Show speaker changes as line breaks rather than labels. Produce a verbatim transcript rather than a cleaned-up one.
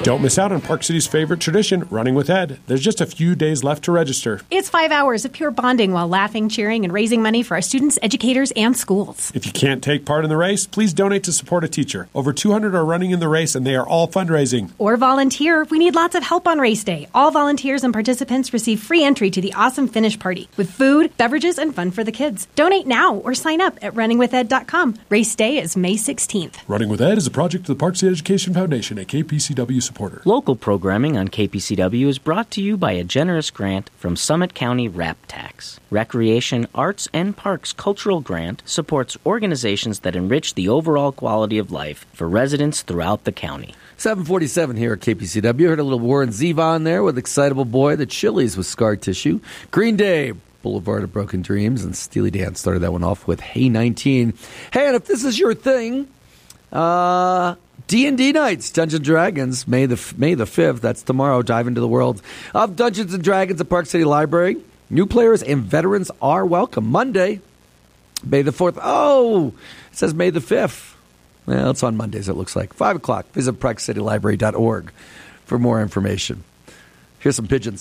Don't miss out on Park City's favorite tradition, Running with Ed. There's just a few days left to register.
It's five hours of pure bonding while laughing, cheering, and raising money for our students, educators, and schools.
If you can't take part in the race, please donate to support a teacher. Over two hundred are running in the race, and they are all fundraising.
Or volunteer. We need lots of help on race day. All volunteers and participants receive free entry to the awesome finish party with food, beverages, and fun for the kids. Donate now or sign up at running with ed dot com. Race day is May sixteenth.
Running with Ed is a project of the Park City Education Foundation, a K P C W supporter.
Local programming on K P C W is brought to you by a generous grant from Summit County RAP Tax. Recreation, Arts, and Parks Cultural Grant supports organizations that enrich the overall quality of life for residents throughout the county.
seven forty-seven here at K P C W. Heard a little Warren Zevon there with Excitable Boy, the Chili's with Scar Tissue, Green Day, Boulevard of Broken Dreams, and Steely Dan started that one off with Hey nineteen. Hey, and if this is your thing, uh... D and D Nights, Dungeons and Dragons, May the May the fifth. That's tomorrow. Dive into the world of Dungeons and Dragons at Park City Library. New players and veterans are welcome. Monday, May the fourth. Oh, it says May the fifth. Well, it's on Mondays, it looks like. five o'clock. Visit park city library dot org for more information. Here's some pigeons.